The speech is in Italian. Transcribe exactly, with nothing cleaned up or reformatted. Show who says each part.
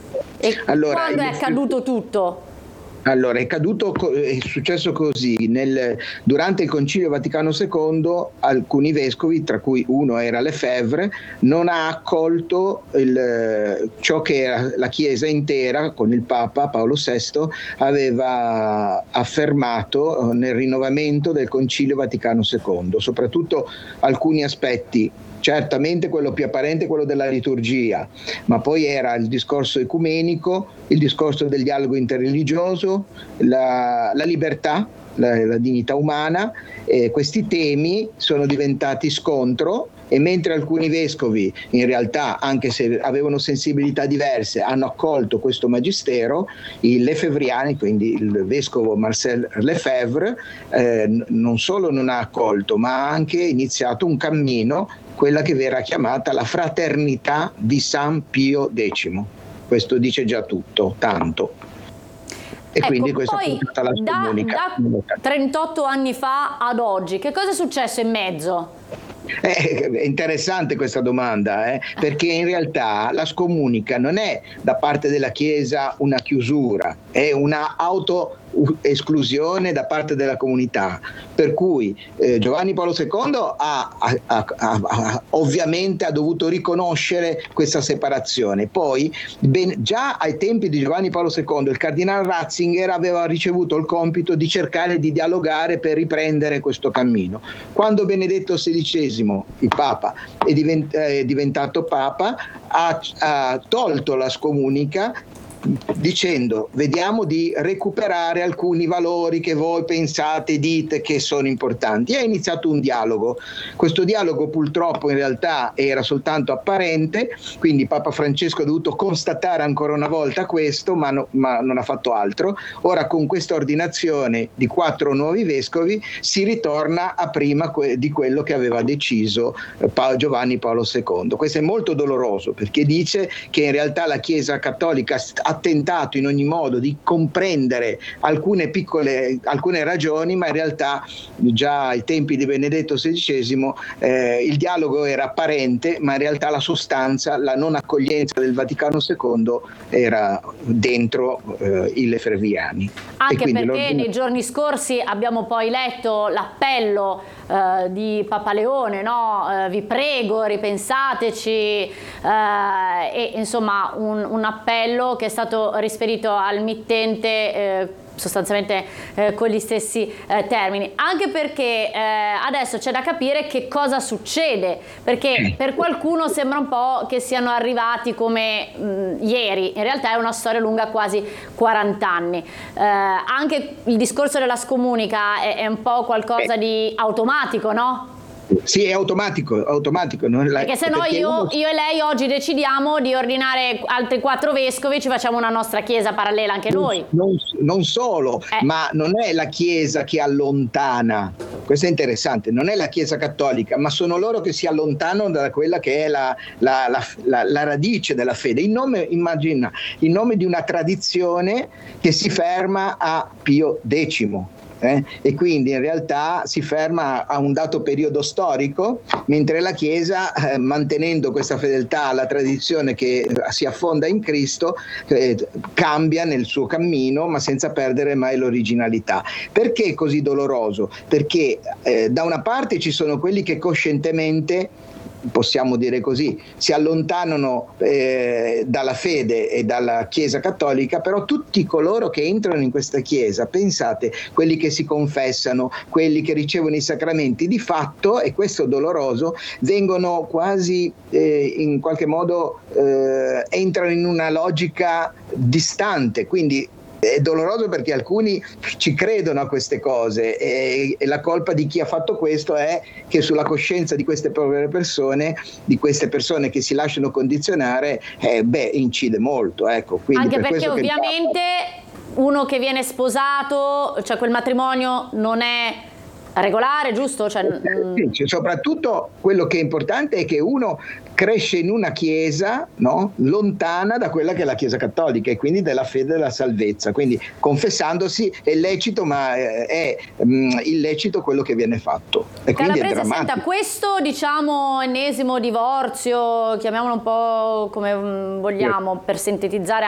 Speaker 1: E
Speaker 2: Allora,
Speaker 1: quando è
Speaker 2: il-
Speaker 1: accaduto tutto?
Speaker 2: Allora, è caduto, co- è successo così, nel- durante il Concilio Vaticano secondo alcuni vescovi, tra cui uno era Lefebvre, non ha accolto il- ciò che era la Chiesa intera, con il Papa Paolo sesto, aveva affermato nel rinnovamento del Concilio Vaticano secondo, soprattutto alcuni aspetti. Certamente quello più apparente è quello della liturgia, ma poi era il discorso ecumenico, il discorso del dialogo interreligioso, la, la libertà, la, la dignità umana. Eh, questi temi sono diventati scontro, e mentre alcuni vescovi, in realtà, anche se avevano sensibilità diverse, hanno accolto questo magistero, i lefevriani, quindi il vescovo Marcel Lefebvre, eh, non solo non ha accolto, ma ha anche iniziato un cammino, quella che verrà chiamata la fraternità di San Pio decimo. Questo dice già tutto, tanto. E
Speaker 1: Ecco,
Speaker 2: quindi questa è
Speaker 1: poi
Speaker 2: stata la
Speaker 1: da,
Speaker 2: comunica.
Speaker 1: da trentotto anni fa ad oggi, che cosa è successo in mezzo?
Speaker 2: Eh, È interessante questa domanda, eh, perché in realtà la scomunica non è da parte della Chiesa una chiusura, è una autoesclusione da parte della comunità, per cui eh, Giovanni Paolo secondo ha, ha, ha, ha, ovviamente ha dovuto riconoscere questa separazione. Poi ben, già ai tempi di Giovanni Paolo secondo il cardinale Ratzinger aveva ricevuto il compito di cercare di dialogare per riprendere questo cammino. Quando Benedetto sedicesimo, il Papa, è, divent- è diventato Papa, ha, ha tolto la scomunica dicendo: vediamo di recuperare alcuni valori che voi pensate, dite che sono importanti. E ha iniziato un dialogo. Questo dialogo purtroppo in realtà era soltanto apparente, quindi Papa Francesco ha dovuto constatare ancora una volta questo, ma, no, ma non ha fatto altro. Ora con questa ordinazione di quattro nuovi vescovi si ritorna a prima que- di quello che aveva deciso eh, pa- Giovanni Paolo secondo. Questo è molto doloroso, perché dice che in realtà la Chiesa cattolica ha tentato in ogni modo di comprendere alcune piccole alcune ragioni, ma in realtà già ai tempi di Benedetto sedicesimo eh, il dialogo era apparente, ma in realtà la sostanza, la non accoglienza del Vaticano secondo era dentro eh, i lefebvriani.
Speaker 1: Anche perché nei giorni scorsi abbiamo poi letto l'appello eh, di Papa Leone, no? Eh, vi prego, ripensateci, eh, e insomma un, un appello che è stato rispedito al mittente eh, sostanzialmente eh, con gli stessi eh, termini, anche perché eh, adesso c'è da capire che cosa succede, perché per qualcuno sembra un po' che siano arrivati come mh, ieri, in realtà è una storia lunga quasi quaranta anni. Eh, anche il discorso della scomunica è, è un po' qualcosa di automatico, no?
Speaker 2: Sì, è automatico, automatico. Non la,
Speaker 1: perché se no io, uno... io e lei oggi decidiamo di ordinare altri quattro vescovi, ci facciamo una nostra chiesa parallela anche
Speaker 2: non,
Speaker 1: noi.
Speaker 2: Non, non solo, eh. ma non è la Chiesa che allontana, questo è interessante, non è la Chiesa cattolica, ma sono loro che si allontanano da quella che è la, la, la, la, la radice della fede. In nome, immagina, in nome di una tradizione che si ferma a Pio decimo. Eh? E quindi in realtà si ferma a un dato periodo storico, mentre la Chiesa, eh, mantenendo questa fedeltà alla tradizione che si affonda in Cristo, eh, cambia nel suo cammino, ma senza perdere mai l'originalità. Perché è così doloroso? Perché eh, da una parte ci sono quelli che coscientemente, possiamo dire così, si allontanano eh, dalla fede e dalla Chiesa cattolica, però tutti coloro che entrano in questa Chiesa, pensate, quelli che si confessano, quelli che ricevono i sacramenti, di fatto, e questo è doloroso, vengono quasi eh, in qualche modo eh, entrano in una logica distante, quindi è doloroso perché alcuni ci credono a queste cose, e, e la colpa di chi ha fatto questo è che sulla coscienza di queste povere persone, di queste persone che si lasciano condizionare, eh, beh, incide molto. Ecco. Quindi
Speaker 1: anche
Speaker 2: per
Speaker 1: perché
Speaker 2: questo
Speaker 1: ovviamente che... uno che viene sposato, cioè quel matrimonio non è regolare, giusto? Cioè,
Speaker 2: sì, soprattutto quello che è importante è che uno cresce in una chiesa, no? Lontana da quella che è la Chiesa cattolica, e quindi della fede e della salvezza, quindi confessandosi è lecito, ma è mh, illecito quello che viene fatto, e quindi è drammatico.
Speaker 1: Senta, questo diciamo ennesimo divorzio, chiamiamolo un po' come vogliamo, per sintetizzare